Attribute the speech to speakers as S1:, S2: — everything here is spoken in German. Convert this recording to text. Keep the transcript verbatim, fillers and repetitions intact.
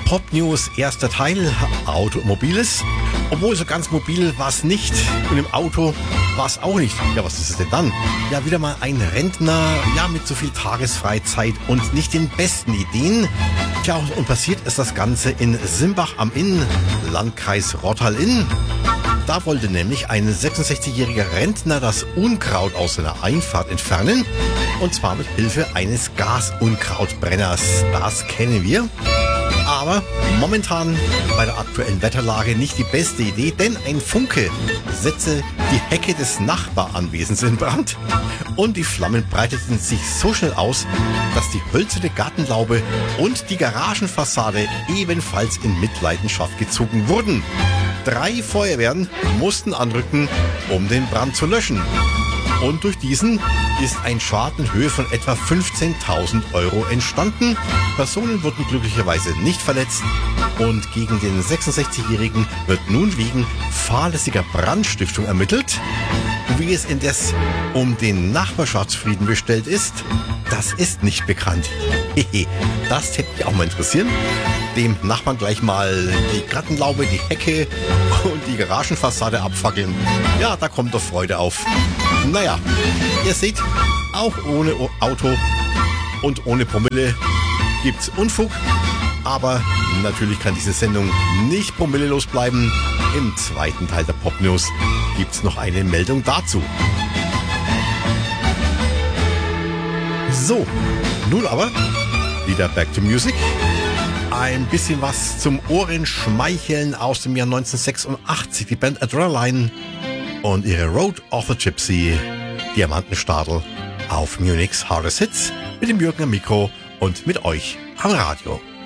S1: Pop News, erster Teil, Automobiles. Obwohl so ganz mobil war es nicht und im Auto war es auch nicht. Ja, was ist es denn dann? Ja, wieder mal ein Rentner, ja, mit so viel Tagesfreizeit und nicht den besten Ideen. Tja, und passiert ist das Ganze in Simbach am Inn, Landkreis Rottal-Inn. Da wollte nämlich ein sechsundsechzigjähriger Rentner das Unkraut aus seiner Einfahrt entfernen. Und zwar mit Hilfe eines Gasunkrautbrenners. Das kennen wir. Aber momentan bei der aktuellen Wetterlage nicht die beste Idee, denn ein Funke setzte die Hecke des Nachbaranwesens in Brand. Und die Flammen breiteten sich so schnell aus, dass die hölzerne Gartenlaube und die Garagenfassade ebenfalls in Mitleidenschaft gezogen wurden. Drei Feuerwehren mussten anrücken, um den Brand zu löschen. Und durch diesen ist ein Schaden in Höhe von etwa fünfzehntausend Euro entstanden. Personen wurden glücklicherweise nicht verletzt. Und gegen den sechsundsechzigjährigen wird nun wegen fahrlässiger Brandstiftung ermittelt. Wie es indes um den Nachbarschaftsfrieden bestellt ist, das ist nicht bekannt. Das hätte mich auch mal interessieren. Dem Nachbarn gleich mal die Gartenlaube, die Hecke und die Garagenfassade abfackeln. Ja, da kommt doch Freude auf. Naja, ihr seht, auch ohne Auto und ohne Promille gibt's Unfug. Aber natürlich kann diese Sendung nicht promillelos bleiben. Im zweiten Teil der Pop News gibt's noch eine Meldung dazu. So, nun aber wieder back to music. Ein bisschen was zum Ohrenschmeicheln aus dem Jahr neunzehnhundertsechsundachtzig. Die Band Adrenaline und ihre Road of the Gypsy, Diamantenstadel auf Munich's Hardest Hits mit dem Jürgen am Mikro und mit euch am Radio.